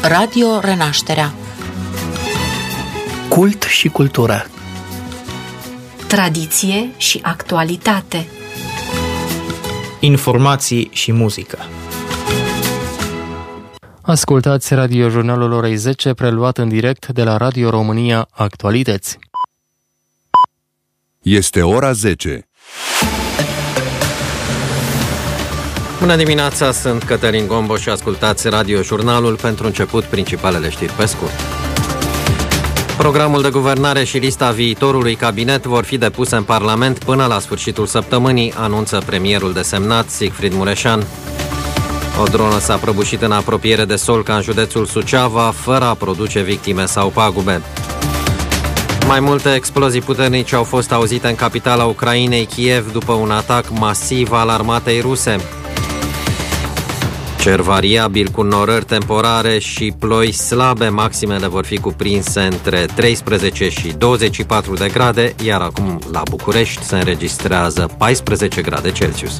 Radio Renașterea. Cult și cultură. Tradiție și actualitate. Informații și muzică. Ascultați radiojurnalul orei 10, preluat în direct de la Radio România Actualități. Este ora 10. Bună dimineața, sunt Cătălin Gombo și ascultați radiojurnalul. Pentru început, principalele știri pe scurt. Programul de guvernare și lista viitorului cabinet vor fi depuse în Parlament până la sfârșitul săptămânii, anunță premierul desemnat Sigfrid Mureșan. O dronă s-a prăbușit în apropiere de Solca, în județul Suceava, fără a produce victime sau pagube. Mai multe explozii puternice au fost auzite în capitala Ucrainei, Kiev, după un atac masiv al armatei ruse. Cer variabil cu norări temporare și ploi slabe, maximele vor fi cuprinse între 13 și 24 de grade, iar acum la București se înregistrează 14 grade Celsius.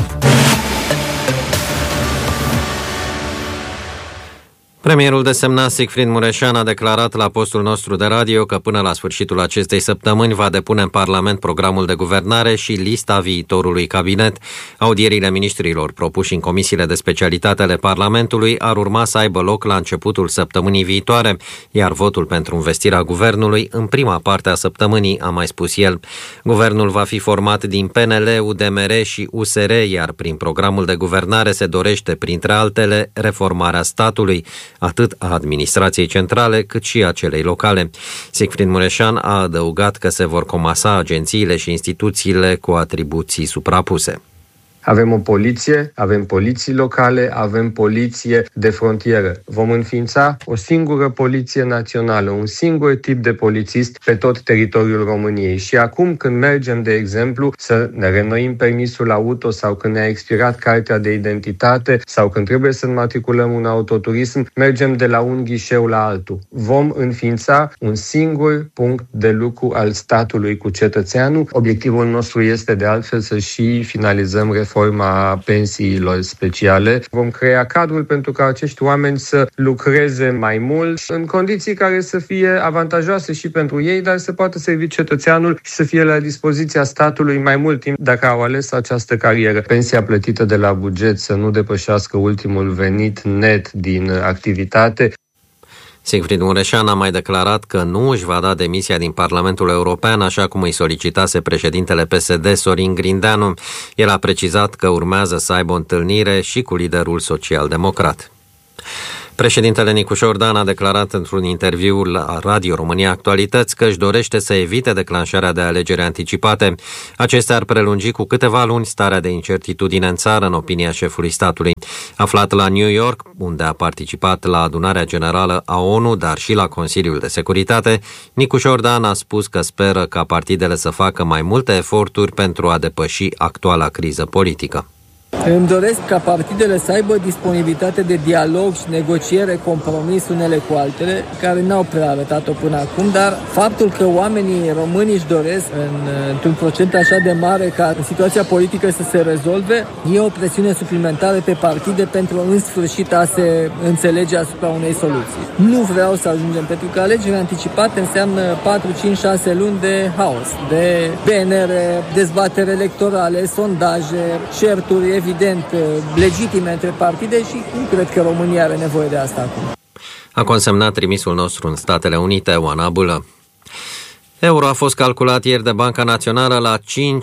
Premierul desemnat Sigfrid Mureșan a declarat la postul nostru de radio că până la sfârșitul acestei săptămâni va depune în Parlament programul de guvernare și lista viitorului cabinet. Audierile miniștrilor propuși în comisiile de specialitate ale Parlamentului ar urma să aibă loc la începutul săptămânii viitoare, iar votul pentru învestirea guvernului în prima parte a săptămânii, a mai spus el. Guvernul va fi format din PNL, UDMR și USR, iar prin programul de guvernare se dorește, printre altele, reformarea statului, atât a administrației centrale, cât și a celei locale. Sigfrid Mureșan a adăugat că se vor comasa agențiile și instituțiile cu atribuții suprapuse. Avem o poliție, avem poliții locale, avem poliție de frontieră. Vom înființa o singură poliție națională, un singur tip de polițist pe tot teritoriul României. Și acum când mergem, de exemplu, să ne reînnoim permisul auto sau când ne-a expirat cartea de identitate sau când trebuie să înmatriculăm un autoturism, mergem de la un ghișeu la altul. Vom înființa un singur punct de lucru al statului cu cetățeanul. Obiectivul nostru este de altfel să și finalizăm reforma pensiilor speciale. Vom crea cadrul pentru ca acești oameni să lucreze mai mult în condiții care să fie avantajoase și pentru ei, dar să poată servi cetățeanul și să fie la dispoziția statului mai mult timp dacă au ales această carieră. Pensia plătită de la buget să nu depășească ultimul venit net din activitate. Sigfrid Mureșan a mai declarat că nu își va da demisia din Parlamentul European, așa cum îi solicitase președintele PSD Sorin Grindeanu. El a precizat că urmează să aibă o întâlnire și cu liderul social-democrat. Președintele Nicușor Dan a declarat într-un interviu la Radio România Actualități că își dorește să evite declanșarea de alegeri anticipate. Acestea ar prelungi cu câteva luni starea de incertitudine în țară, în opinia șefului statului. Aflat la New York, unde a participat la adunarea generală a ONU, dar și la Consiliul de Securitate, Nicușor Dan a spus că speră ca partidele să facă mai multe eforturi pentru a depăși actuala criză politică. Îmi doresc ca partidele să aibă disponibilitate de dialog și negociere, compromis unele cu altele, care n-au prea arătat-o până acum, dar faptul că oamenii români își doresc într-un procent așa de mare ca situația politică să se rezolve, e o presiune suplimentară pe partide pentru în sfârșit a se înțelege asupra unei soluții. Nu vreau să ajungem, pentru că alegerile anticipate înseamnă 4, 5, 6 luni de haos, de PNR, dezbatere electorale, sondaje, certuri evident legitime între partide și nu cred că România are nevoie de asta acum. A consemnat trimisul nostru în Statele Unite, Oana Bulă. Euro a fost calculat ieri de Banca Națională la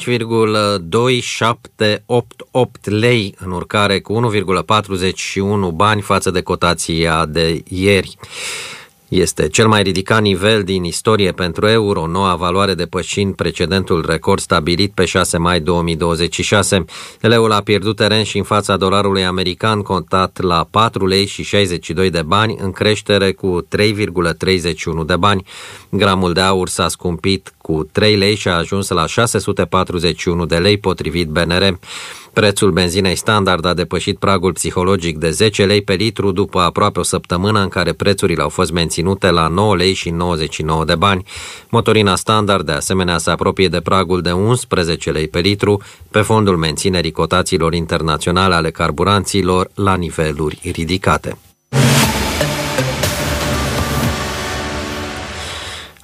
5,2788 lei, în urcare cu 1,41 bani față de cotația de ieri. Este cel mai ridicat nivel din istorie pentru euro, noua valoare depășind precedentul record stabilit pe 6 mai 2026. Leul a pierdut teren și în fața dolarului american, contat la 4 lei și 62 de bani, în creștere cu 3,31 de bani. Gramul de aur s-a scumpit cu 3 lei și a ajuns la 641 de lei, potrivit BNR. Prețul benzinei standard a depășit pragul psihologic de 10 lei pe litru după aproape o săptămână în care prețurile au fost menținute la 9 lei și 99 de bani. Motorina standard de asemenea se apropie de pragul de 11 lei pe litru pe fondul menținerii cotațiilor internaționale ale carburanților la niveluri ridicate.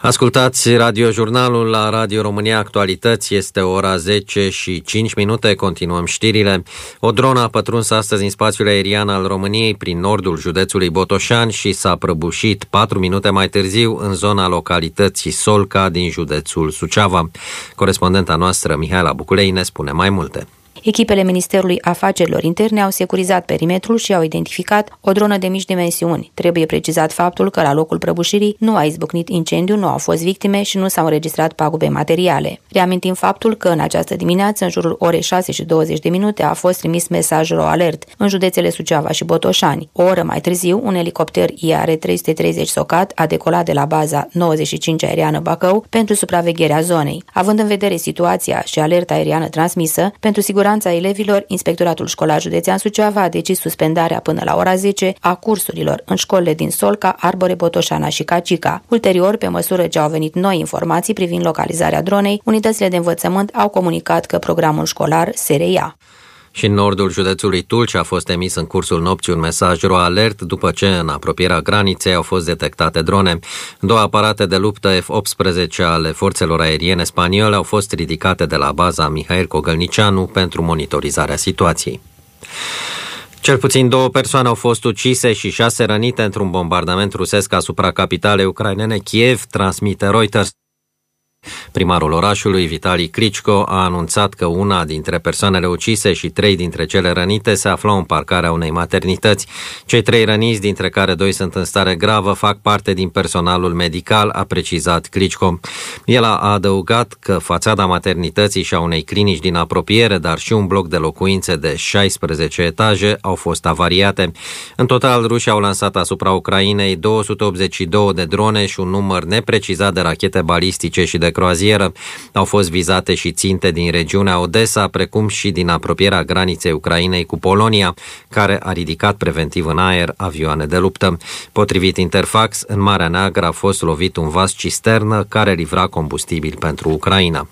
Ascultați radiojurnalul la Radio România Actualități, este ora 10:05, continuăm știrile. O dronă a pătruns astăzi în spațiul aerian al României prin nordul județului Botoșani și s-a prăbușit 4 minute mai târziu în zona localității Solca din județul Suceava. Corespondenta noastră Mihaela Buculei ne spune mai multe. Echipele Ministerului Afacerilor Interne au securizat perimetrul și au identificat o dronă de mici dimensiuni. Trebuie precizat faptul că la locul prăbușirii nu a izbucnit incendiu, nu au fost victime și nu s-au înregistrat pagube materiale. Reamintim faptul că în această dimineață, în jurul orei 6:20, a fost trimis mesaj RoAlert în județele Suceava și Botoșani. O oră mai târziu, un elicopter IAR-330 Socat a decolat de la baza 95 aeriană Bacău pentru supravegherea zonei. Având în vedere situația și alerta aeriană transmisă, pentru siguranța elevilor, Inspectoratul Școlar Județean Suceava a decis suspendarea până la ora 10 a cursurilor în școlile din Solca, Arbore, Botoșana și Cacica. Ulterior, pe măsură ce au venit noi informații privind localizarea dronei, unitățile de învățământ au comunicat că programul școlar se reia. Și în nordul județului Tulcea a fost emis în cursul nopții un mesaj RoAlert după ce în apropierea graniței au fost detectate drone. 2 aparate de luptă F-18 ale forțelor aeriene spaniole au fost ridicate de la baza Mihail Cogălnicianu pentru monitorizarea situației. Cel puțin 2 persoane au fost ucise și 6 rănite într-un bombardament rusesc asupra capitalei ucrainene Kiev, transmite Reuters. Primarul orașului, Vitali Klitschko, a anunțat că una dintre persoanele ucise și 3 dintre cele rănite se aflau în parcarea unei maternități. Cei 3 răniți, dintre care 2 sunt în stare gravă, fac parte din personalul medical, a precizat Klitschko. El a adăugat că fațada maternității și a unei clinici din apropiere, dar și un bloc de locuințe de 16 etaje au fost avariate. În total, rușii au lansat asupra Ucrainei 282 de drone și un număr neprecizat de rachete balistice și de croazieră. Au fost vizate și ținte din regiunea Odessa, precum și din apropierea graniței Ucrainei cu Polonia, care a ridicat preventiv în aer avioane de luptă. Potrivit Interfax, în Marea Neagră a fost lovit un vas cisternă care livra combustibil pentru Ucraina.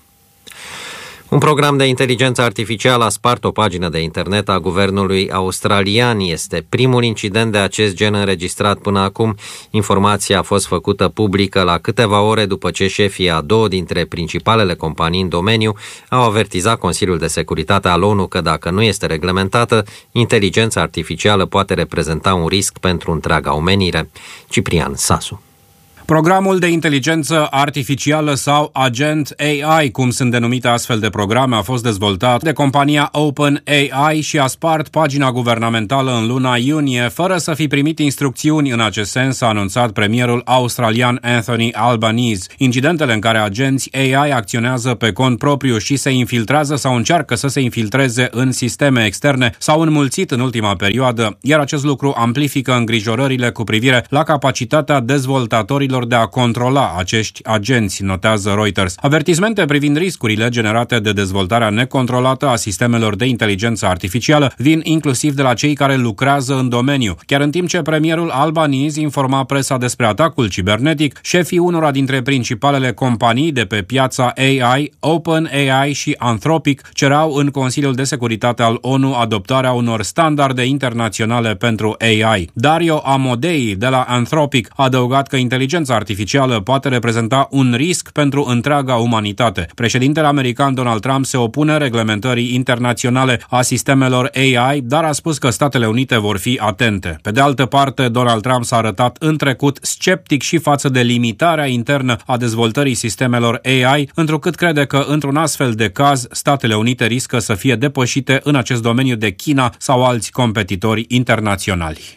Un program de inteligență artificială a spart o pagină de internet a guvernului australian. Este primul incident de acest gen înregistrat până acum. Informația a fost făcută publică la câteva ore după ce șefii a 2 dintre principalele companii în domeniu au avertizat Consiliul de Securitate al ONU că dacă nu este reglementată, inteligența artificială poate reprezenta un risc pentru întreaga omenire. Ciprian Sasu. Programul de inteligență artificială sau Agent AI, cum sunt denumite astfel de programe, a fost dezvoltat de compania OpenAI și a spart pagina guvernamentală în luna iunie, fără să fi primit instrucțiuni în acest sens, a anunțat premierul australian Anthony Albanese. Incidentele în care agenți AI acționează pe cont propriu și se infiltrează sau încearcă să se infiltreze în sisteme externe s-au înmulțit în ultima perioadă, iar acest lucru amplifică îngrijorările cu privire la capacitatea dezvoltatorilor de a controla acești agenți, notează Reuters. Avertismente privind riscurile generate de dezvoltarea necontrolată a sistemelor de inteligență artificială vin inclusiv de la cei care lucrează în domeniu. Chiar în timp ce premierul Albanese informa presa despre atacul cibernetic, șefii unora dintre principalele companii de pe piața AI, OpenAI și Anthropic, cereau în Consiliul de Securitate al ONU adoptarea unor standarde internaționale pentru AI. Dario Amodei de la Anthropic a adăugat că inteligența artificială poate reprezenta un risc pentru întreaga umanitate. Președintele american Donald Trump se opune reglementării internaționale a sistemelor AI, dar a spus că Statele Unite vor fi atente. Pe de altă parte, Donald Trump s-a arătat în trecut sceptic și față de limitarea internă a dezvoltării sistemelor AI, întrucât crede că într-un astfel de caz, Statele Unite riscă să fie depășite în acest domeniu de China sau alți competitori internaționali.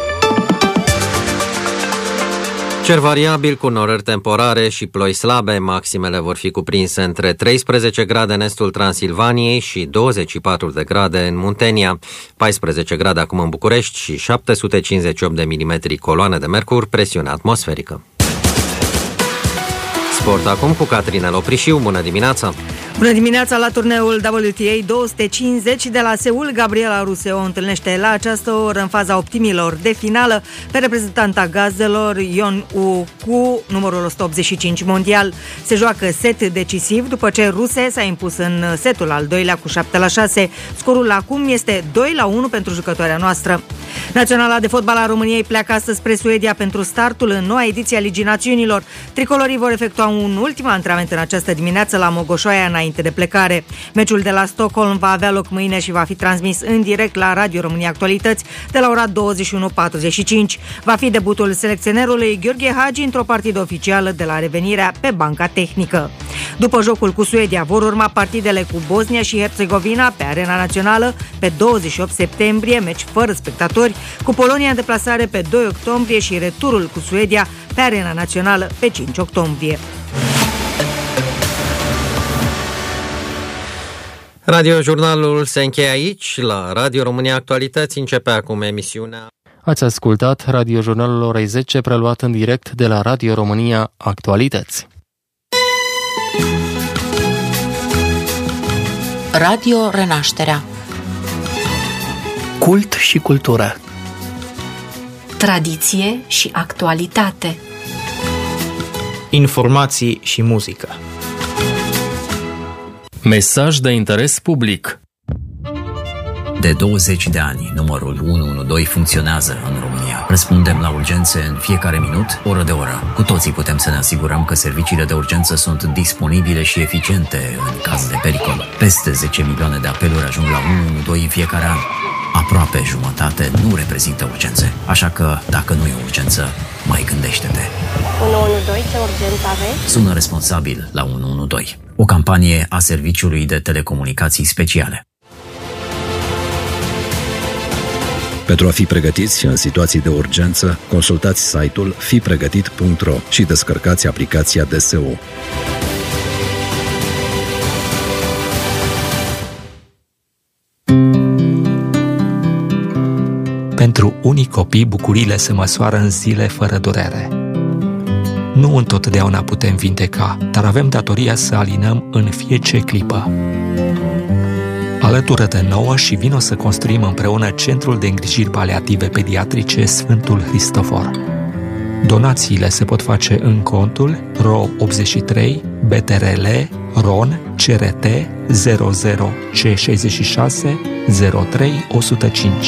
Cer variabil cu norări temporare și ploi slabe, maximele vor fi cuprinse între 13 grade în estul Transilvaniei și 24 de grade în Muntenia, 14 grade acum în București și 758 de milimetri coloane de mercur, presiune atmosferică. Sport acum cu Catrina Loprișiu, bună dimineața! Bună dimineața la turneul WTA 250 de la Seul. Gabriela Ruse o întâlnește la această oră în faza optimilor de finală pe reprezentanta gazdelor Yeon Woo cu numărul 185 mondial. Se joacă set decisiv după ce Ruse s-a impus în setul al doilea cu 7-6. Scorul acum este 2-1 pentru jucătoarea noastră. Naționala de fotbal a României pleacă astăzi spre Suedia pentru startul în noua ediție a Ligii Națiunilor. Tricolorii vor efectua un ultim antrenament în această dimineață la Mogoșoaia înainte de plecare. Meciul de la Stockholm va avea loc mâine și va fi transmis în direct la Radio România Actualități de la ora 21:45. Va fi debutul selecționerului Gheorghe Hagi într-o partidă oficială de la revenirea pe banca tehnică. După jocul cu Suedia vor urma partidele cu Bosnia și Herțegovina pe Arena Națională pe 28 septembrie, meci fără spectatori, cu Polonia în deplasare pe 2 octombrie și returul cu Suedia pe Arena Națională pe 5 octombrie. Radiojurnalul se încheie aici. La Radio România Actualități începe acum emisiunea. Ați ascultat radiojurnalul orei 10, preluat în direct de la Radio România Actualități. Radio Renașterea. Cult și cultură. Tradiție și actualitate. Informații și muzică. Mesaj de interes public. De 20 de ani, numărul 112 funcționează în România. Răspundem la urgențe în fiecare minut, oră de oră. Cu toții putem să ne asigurăm că serviciile de urgență sunt disponibile și eficiente în caz de pericol. Peste 10 milioane de apeluri ajung la 112 în fiecare an. Aproape jumătate nu reprezintă urgențe. Așa că, dacă nu e urgență, mai gândește-te. 112, ce urgență aveți? Sună responsabil la 112. O campanie a Serviciului de Telecomunicații Speciale. Pentru a fi pregătiți în situații de urgență, consultați site-ul fipregătit.ro și descărcați aplicația DSU. Pentru unii copii, bucuriile se măsoară în zile fără durere. Nu întotdeauna putem vindeca, dar avem datoria să alinăm în fiecare clipă. Alătură-te nouă și vino să construim împreună Centrul de Îngrijiri Paliative Pediatrice Sfântul Hristofor. Donațiile se pot face în contul RO 83 BTRL RON CRT 00 C66 03 105.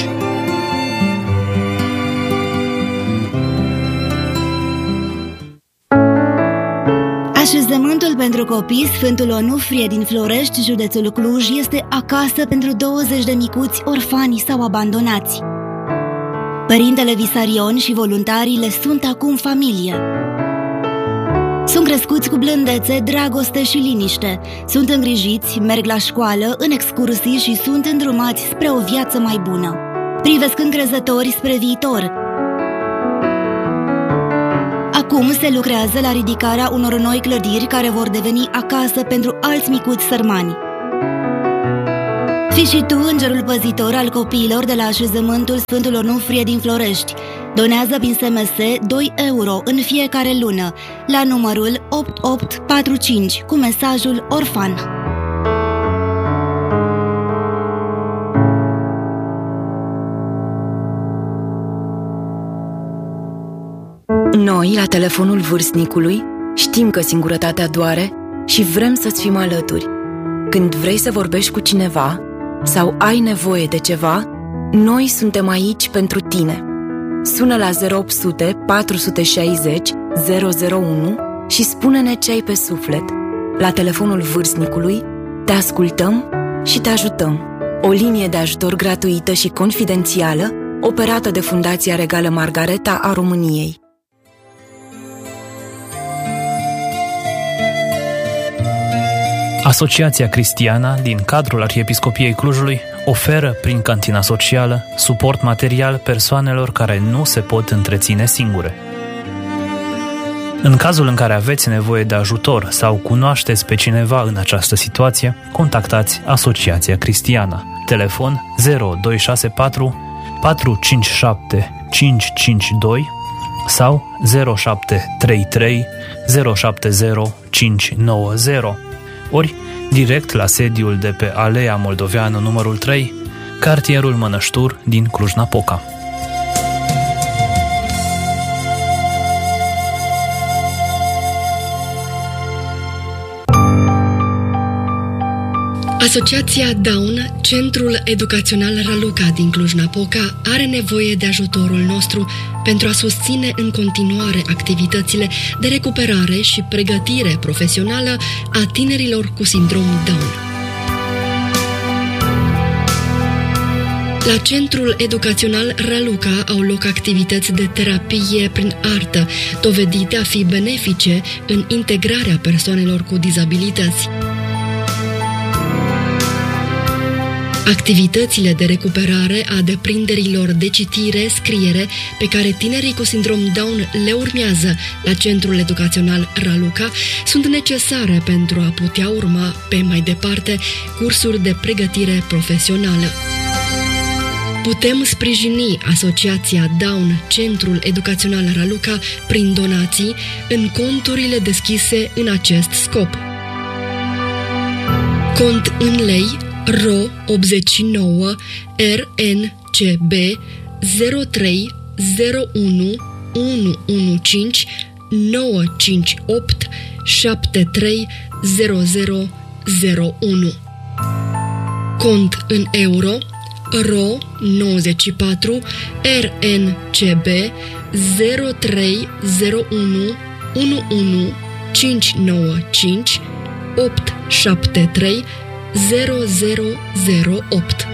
Așezământul pentru copii Sfântul Onufrie din Florești, județul Cluj, este acasă pentru 20 de micuți orfani sau abandonați. Părintele Visarion și voluntarii le sunt acum familie. Sunt crescuți cu blândețe, dragoste și liniște. Sunt îngrijiți, merg la școală, în excursii și sunt îndrumați spre o viață mai bună. Privesc încrezători spre viitor. Acum se lucrează la ridicarea unor noi clădiri care vor deveni acasă pentru alți micuți sărmani. Fii și tu îngerul păzitor al copiilor de la așezământul Sfântul Onufrie din Florești. Donează prin SMS 2 euro în fiecare lună la numărul 8845 cu mesajul orfan. Noi, la telefonul vârstnicului, știm că singurătatea doare și vrem să-ți fim alături. Când vrei să vorbești cu cineva sau ai nevoie de ceva, noi suntem aici pentru tine. Sună la 0800 460 001 și spune-ne ce ai pe suflet. La telefonul vârstnicului te ascultăm și te ajutăm. O linie de ajutor gratuită și confidențială, operată de Fundația Regală Margareta a României. Asociația Cristiana din cadrul Arhiepiscopiei Clujului oferă prin cantina socială suport material persoanelor care nu se pot întreține singure. În cazul în care aveți nevoie de ajutor sau cunoașteți pe cineva în această situație, contactați Asociația Cristiana. Telefon 0264 457 552 sau 0733 070 590. Ori direct la sediul de pe Alea Moldoveanu numărul 3, cartierul Mănăștur din Cluj-Napoca. Asociația Down, Centrul Educațional Raluca din Cluj-Napoca, are nevoie de ajutorul nostru pentru a susține în continuare activitățile de recuperare și pregătire profesională a tinerilor cu sindrom Down. La Centrul Educațional Raluca au loc activități de terapie prin artă, dovedite a fi benefice în integrarea persoanelor cu dizabilități. Activitățile de recuperare a deprinderilor de citire, scriere, pe care tinerii cu sindrom Down le urmează la Centrul Educațional Raluca, sunt necesare pentru a putea urma pe mai departe cursuri de pregătire profesională. Putem sprijini Asociația Down, Centrul Educațional Raluca, prin donații în conturile deschise în acest scop. Cont în lei RO 89 RNCB 03 01 115 958 73 0001. Cont în euro RO 94 RNCB 03 01 11595 873 0008.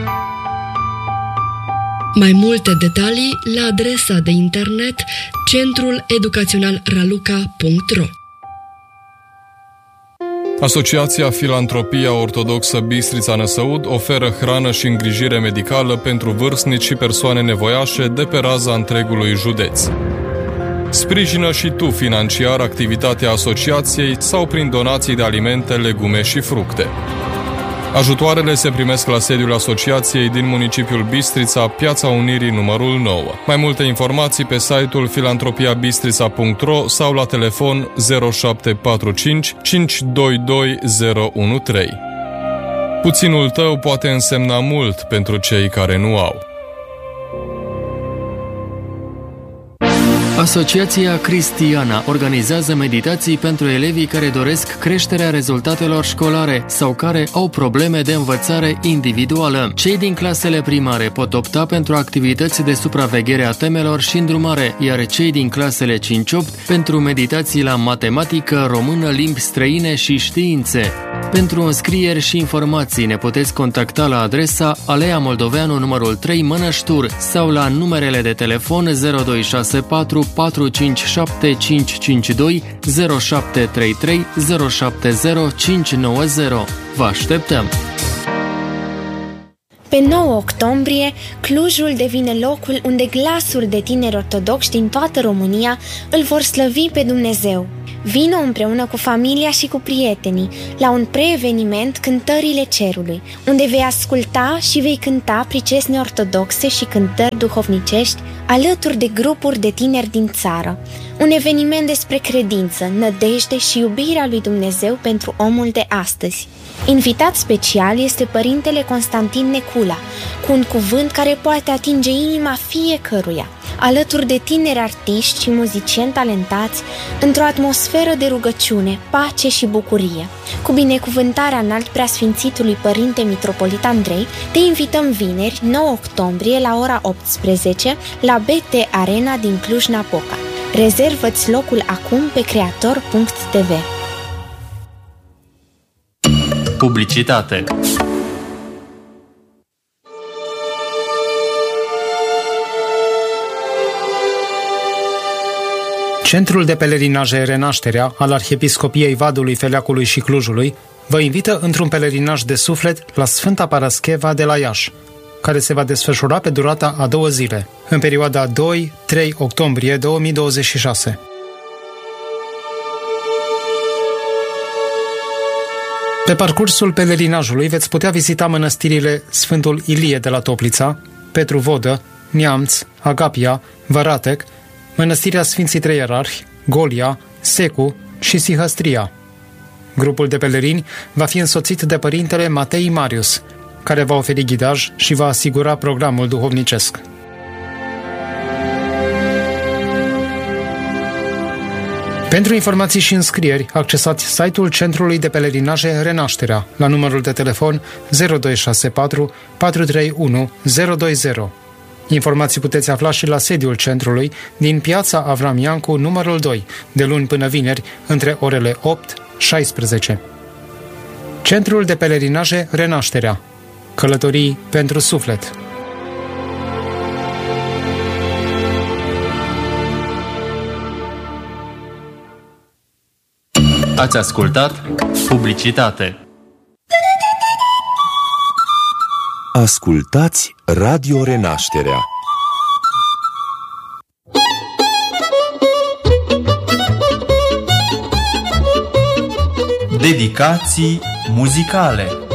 Mai multe detalii la adresa de internet centruleducaționalraluca.ro. Asociația Filantropia Ortodoxă Bistrița Năsăud oferă hrană și îngrijire medicală pentru vârstnici și persoane nevoiașe de pe raza întregului județ. Sprijină și tu financiar activitatea asociației sau prin donații de alimente, legume și fructe. Ajutoarele se primesc la sediul asociației din municipiul Bistrița, Piața Unirii numărul 9. Mai multe informații pe site-ul filantropiabistrița.ro sau la telefon 0745 522 013. Puținul tău poate însemna mult pentru cei care nu au. Asociația Cristiana organizează meditații pentru elevii care doresc creșterea rezultatelor școlare sau care au probleme de învățare individuală. Cei din clasele primare pot opta pentru activități de supraveghere a temelor și îndrumare, iar cei din clasele 5-8 pentru meditații la matematică, română, limbi străine și științe. Pentru înscrieri și informații ne puteți contacta la adresa Alea Moldoveanu numărul 3 Mănăștur sau la numerele de telefon 0264 457 552 0733 070 590. Vă așteptăm! Pe 9 octombrie, Clujul devine locul unde glasuri de tineri ortodoxi din toată România îl vor slăvi pe Dumnezeu. Vino împreună cu familia și cu prietenii la un pre-eveniment Cântările Cerului, unde vei asculta și vei cânta pricesni ortodoxe și cântări duhovnicești alături de grupuri de tineri din țară. Un eveniment despre credință, nădejde și iubirea lui Dumnezeu pentru omul de astăzi. Invitat special este Părintele Constantin Necula, cu un cuvânt care poate atinge inima fiecăruia, alături de tineri artiști și muzicieni talentați, într-o atmosferă de rugăciune, pace și bucurie. Cu binecuvântarea înalt preasfințitului Părinte Mitropolit Andrei, te invităm vineri, 9 octombrie, la ora 18, la BT Arena din Cluj-Napoca. Rezervă-ți locul acum pe creator.tv. Publicitate. Centrul de pelerinaje Renașterea al Arhiepiscopiei Vadului, Feleacului și Clujului vă invită într-un pelerinaj de suflet la Sfânta Parascheva de la Iași, care se va desfășura pe durata a 2 zile, în perioada 2-3 octombrie 2026. Pe parcursul pelerinajului veți putea vizita mănăstirile Sfântul Ilie de la Toplița, Petru Vodă, Neamț, Agapia, Văratec, Mănăstirea Sfinții Trei Ierarhi, Golia, Secu și Sihăstria. Grupul de pelerini va fi însoțit de părintele Matei Marius, care va oferi ghidaj și va asigura programul duhovnicesc. Pentru informații și înscrieri, accesați site-ul Centrului de Pelerinaje Renașterea la numărul de telefon 0264 431 020. Informații puteți afla și la sediul centrului din Piața Avram Iancu, numărul 2, de luni până vineri, între orele 8-16. Centrul de Pelerinaje Renașterea. Călătorii pentru suflet. Ați ascultat publicitate. Ascultați Radio Renașterea. Dedicații muzicale.